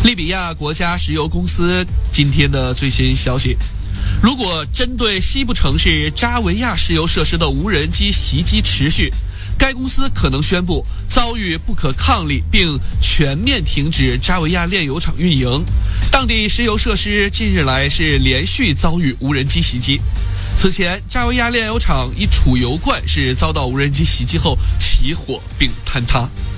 利比亚国家石油公司今天的最新消息，如果针对西部城市扎维亚石油设施的无人机袭击持续，该公司可能宣布遭遇不可抗力，并全面停止扎维亚炼油厂运营。当地石油设施近日来是连续遭遇无人机袭击。此前，扎维亚炼油厂一储油罐是遭到无人机袭击后起火并坍塌。